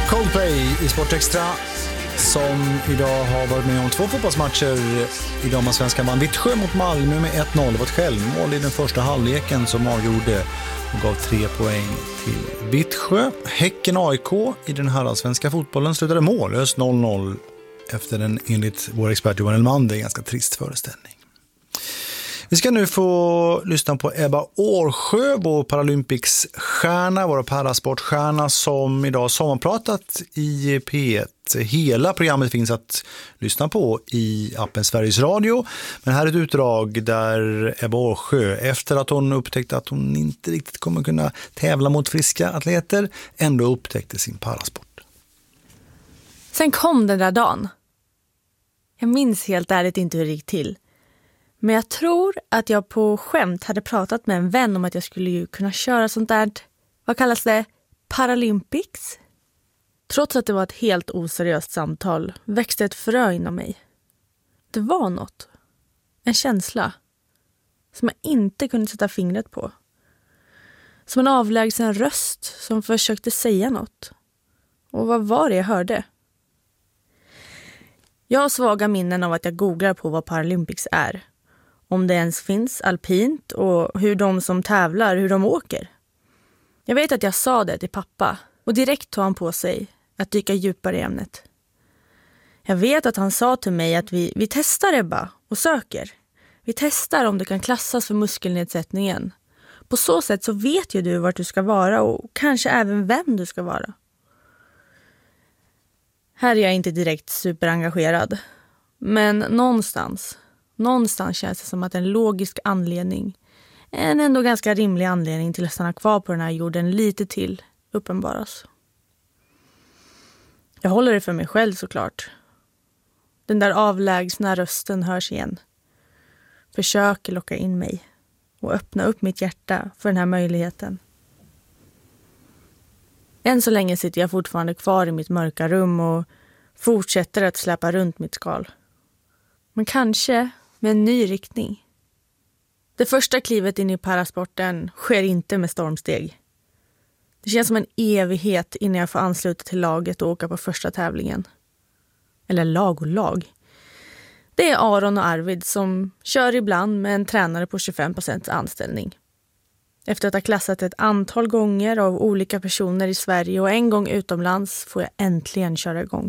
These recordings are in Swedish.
Coldplay i Sportextra som idag har varit med om 2 fotbollsmatcher i damallsvenskan. Vann Vittsjö mot Malmö med 1-0. Det var ett självmål i den första halvleken som avgjorde och gav 3 poäng till Vittsjö. Häcken AIK i den här allsvenska fotbollen slutade mållöst 0-0 efter en enligt vår expert Johan Elmander ganska trist föreställning. Vi ska nu få lyssna på Ebba Årsjö, vår Paralympics-stjärna, vår parasportstjärna som idag sommarpratat i P1. Hela programmet finns att lyssna på i appen Sveriges Radio. Men här är ett utdrag där Ebba Årsjö, efter att hon upptäckte att hon inte riktigt kommer kunna tävla mot friska atleter, ändå upptäckte sin parasport. Sen kom den där dagen. Jag minns helt ärligt inte hur det gick till. Men jag tror att jag på skämt hade pratat med en vän om att jag skulle ju kunna köra sånt där, vad kallas det, Paralympics? Trots att det var ett helt oseriöst samtal växte ett frö inom mig. Det var något. En känsla. Som jag inte kunde sätta fingret på. Som en avlägsen röst som försökte säga något. Och vad var det jag hörde? Jag har svaga minnen av att jag googlar på vad Paralympics är. Om det ens finns alpint och hur de som tävlar, hur de åker. Jag vet att jag sa det till pappa och direkt tog han på sig att dyka djupare i ämnet. Jag vet att han sa till mig att vi testar Ebba och söker. Vi testar om det kan klassas för muskelnedsättningen. På så sätt så vet ju du vart du ska vara och kanske även vem du ska vara. Här är jag inte direkt superengagerad. Men någonstans känns det som att en logisk anledning, en ändå ganska rimlig anledning till att stanna kvar på den här jorden lite till, uppenbaras. Jag håller det för mig själv såklart. Den där avlägsna rösten hörs igen. Försöker locka in mig och öppna upp mitt hjärta för den här möjligheten. Än så länge sitter jag fortfarande kvar i mitt mörka rum och fortsätter att släppa runt mitt skal. Men kanske med en ny riktning. Det första klivet in i parasporten sker inte med stormsteg. Det känns som en evighet innan jag får ansluta till laget och åka på första tävlingen. Eller lag och lag. Det är Aron och Arvid som kör ibland med en tränare på 25% anställning. Efter att ha klassat ett antal gånger av olika personer i Sverige och en gång utomlands får jag äntligen köra igång.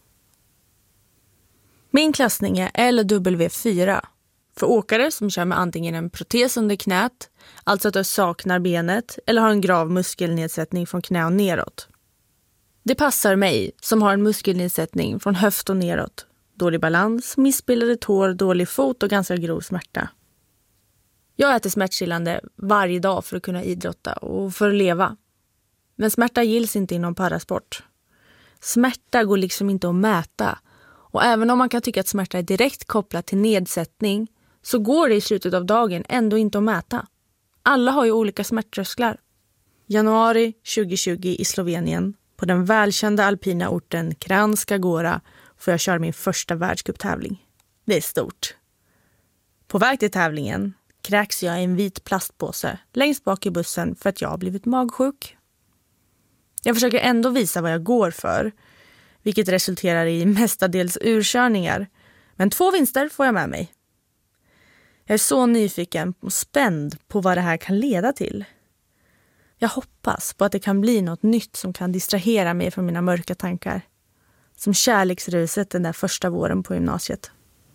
Min klassning är LW4 för åkare som kör med antingen en protes under knät, alltså att du saknar benet, eller har en grav muskelnedsättning från knä och neråt. Det passar mig som har en muskelnedsättning från höft och neråt, dålig balans, missbildade tår, dålig fot och ganska grov smärta. Jag äter smärtstillande varje dag för att kunna idrotta och för att leva. Men smärta gills inte inom parasport. Smärta går liksom inte att mäta. Och även om man kan tycka att smärta är direkt kopplat till nedsättning så går det i slutet av dagen ändå inte att mäta. Alla har ju olika smärttrösklar. Januari 2020 i Slovenien på den välkända alpina orten Kranjska Gora får jag köra min första världscuptävling. Det är stort. På väg till tävlingen kräks jag i en vit plastpåse längst bak i bussen för att jag har blivit magsjuk. Jag försöker ändå visa vad jag går för, vilket resulterar i mestadels urkörningar. Men 2 vinster får jag med mig. Jag är så nyfiken och spänd på vad det här kan leda till. Jag hoppas på att det kan bli något nytt som kan distrahera mig från mina mörka tankar. Som kärleksruset den där första våren på gymnasiet.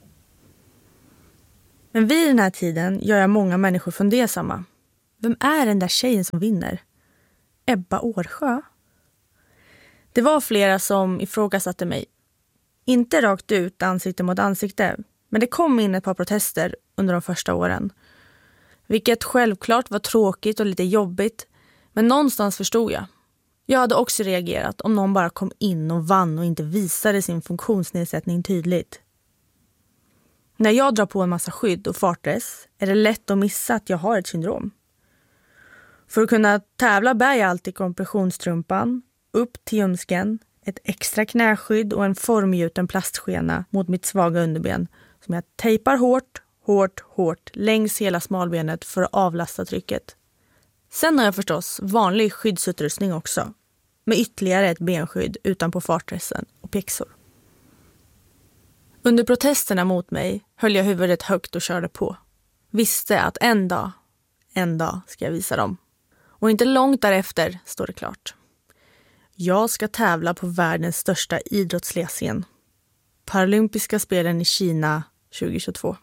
Men vid den här tiden gör jag många människor fundersamma. Vem är den där tjejen som vinner? Ebba Årsjö? Det var flera som ifrågasatte mig. Inte rakt ut ansikte mot ansikte, men det kom in ett par protester under de första åren. Vilket självklart var tråkigt och lite jobbigt, men någonstans förstod jag. Jag hade också reagerat om någon bara kom in och vann och inte visade sin funktionsnedsättning tydligt. När jag drar på en massa skydd och fartdress är det lätt att missa att jag har ett syndrom. För att kunna tävla bär jag alltid kompressionstrumpan, upp till ljumsken, ett extra knäskydd och en formgjuten plastskena mot mitt svaga underben som jag tejpar hårt längs hela smalbenet för att avlasta trycket. Sen har jag förstås vanlig skyddsutrustning också. med ytterligare ett benskydd utanpå fartdressen och pjäxor. Under protesterna mot mig höll jag huvudet högt och körde på. Visste att en dag ska jag visa dem. Och inte långt därefter står det klart. Jag ska tävla på världens största idrottsliga scen. Paralympiska spelen i Kina 2022.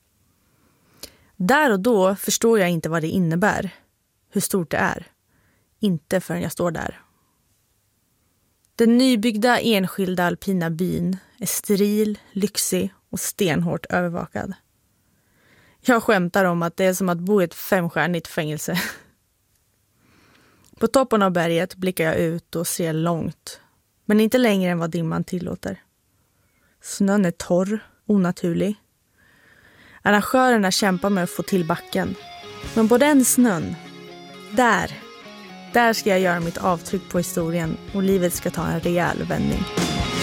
Där och då förstår jag inte vad det innebär. Hur stort det är. Inte förrän jag står där. Den nybyggda enskilda alpina byn är steril, lyxig och stenhårt övervakad. Jag skämtar om att det är som att bo i ett 5-stjärnigt fängelse. På toppen av berget blickar jag ut och ser långt, men inte längre än vad dimman tillåter. Snön är torr, onaturlig. Arrangörerna kämpar med att få till backen. Men på den snön, där ska jag göra mitt avtryck på historien och livet ska ta en rejäl vändning.